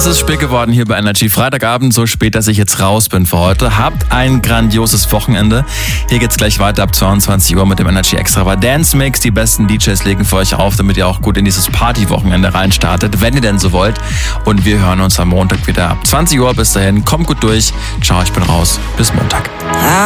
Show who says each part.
Speaker 1: Es ist spät geworden hier bei Energy. Freitagabend, so spät, dass ich jetzt raus bin für heute. Habt ein grandioses Wochenende. Hier geht's gleich weiter ab 22 Uhr mit dem Energy Extra Dance Mix. Die besten DJs legen für euch auf, damit ihr auch gut in dieses Party-Wochenende reinstartet, wenn ihr denn so wollt. Und wir hören uns am Montag wieder ab 20 Uhr. Bis dahin, kommt gut durch. Ciao, ich bin raus. Bis Montag.